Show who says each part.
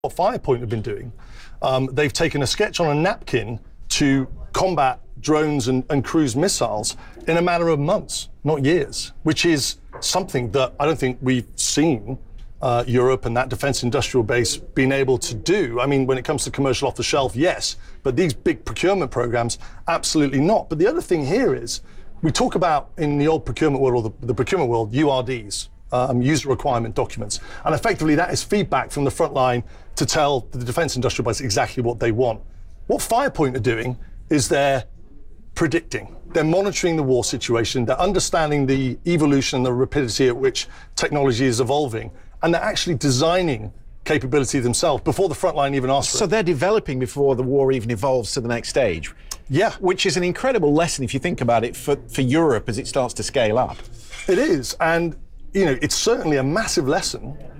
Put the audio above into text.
Speaker 1: what Firepoint have been doing. They've taken a sketch on a napkin to combat drones and cruise missiles in a matter of months, not years, which is something that I don't think we've seen Europe and that defense industrial base being able to do. I mean, when it comes to commercial off the shelf, yes, but these big procurement programs, absolutely not. But the other thing here is, we talk about in the old procurement world, or the procurement world, URDs, user requirement documents. And effectively that is feedback from the front line to tell the defense industrial base exactly what they want. What Firepoint are doing is they're predicting. They're monitoring the war situation. They're understanding the evolution and the rapidity at which technology is evolving. And they're actually designing capability themselves before the front line even asks for it.
Speaker 2: So they're developing before the war even evolves to the next stage.
Speaker 1: Yeah.
Speaker 2: Which is an incredible lesson, if you think about it, for Europe as it starts to scale up.
Speaker 1: It is. And, you know, it's certainly a massive lesson